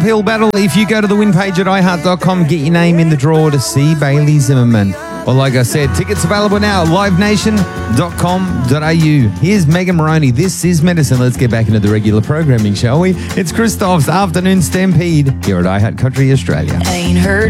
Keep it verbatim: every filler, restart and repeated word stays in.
uphill battle. If you go to the win page at i heart dot com, get your name in the draw to see Bailey Zimmerman. Well, like I said, tickets available now at live nation dot com dot a u. Here's Megan Moroney. This is Medicine. Let's get back into the regular programming, shall we? It's Christoph's Afternoon Stampede here at iHeart Country Australia. Ain't heard